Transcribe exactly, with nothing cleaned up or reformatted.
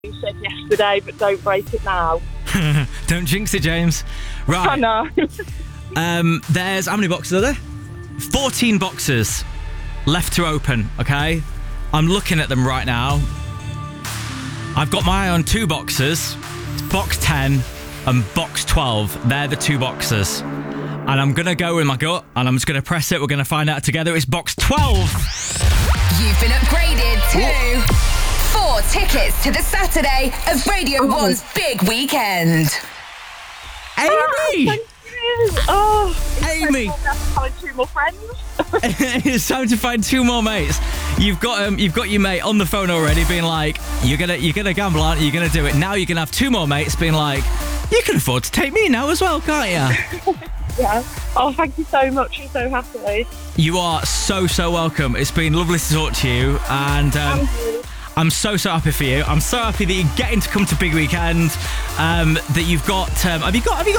You said yesterday, but don't break it now. Don't jinx it, James. Right. I know. um, there's, how many boxes are there? fourteen boxes left to open, okay? I'm looking at them right now. I've got my eye on two boxes. Box ten and box twelve. They're the two boxes. And I'm going to go with my gut, and I'm just going to press it. We're going to find out together. It's box twelve. You've been upgraded to four tickets to the Saturday of Radio Oh. One's big weekend. Amy! Thank you. Oh, it's Amy. So cool to find two more friends. It's time to find two more mates. You've got um, you've got your mate on the phone already, being like, "You're gonna you're gonna gamble, aren't you? You're gonna do it." Now you can have two more mates, being like, "You can afford to take me now as well, can't you?" Yeah. Oh, thank you so much. I'm so happy. You are so so welcome. It's been lovely to talk to you, and um, Thank you. I'm so so happy for you. I'm so happy that you're getting to come to Big Weekend. Um, that you've got. Um, have you got? Have you got